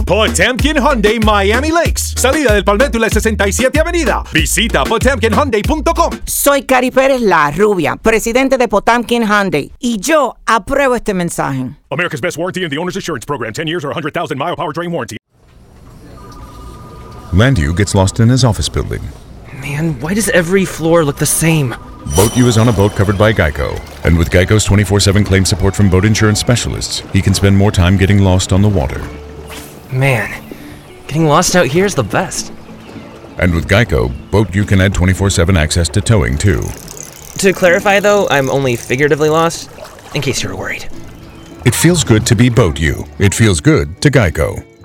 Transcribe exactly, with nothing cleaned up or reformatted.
Potemkin Hyundai Miami Lakes. Salida del Palmetto y la sesenta y siete Avenida. Visita potemkin hyundai punto com. Soy Cari Pérez, la rubia, presidente de Potemkin Hyundai. Y yo apruebo este mensaje. America's Best Warranty and the Owner's Assurance Program. ten years or one hundred thousand mile powertrain warranty. Landu gets lost in his office building. Man, why does every floor look the same? BoatU is on a boat covered by Geico. And with Geico's twenty-four seven claim support from boat insurance specialists, he can spend more time getting lost on the water. Man, getting lost out here is the best. And with Geico, BoatU can add twenty-four seven access to towing, too. To clarify, though, I'm only figuratively lost, in case you were worried. It feels good to be BoatU. It feels good to Geico.